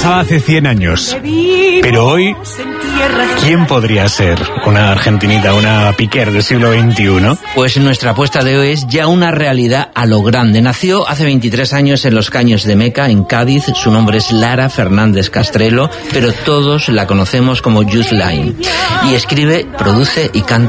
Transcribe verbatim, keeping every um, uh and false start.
pasaba hace cien años. Pero hoy, ¿quién podría ser una argentinita, una Piquer del siglo veintiuno? Pues nuestra apuesta de hoy es ya una realidad a lo grande. Nació hace veintitrés años en los Caños de Meca, en Cádiz. Su nombre es Lara Fernández Castrelo, pero todos la conocemos como Youth Line. Y escribe, produce y canta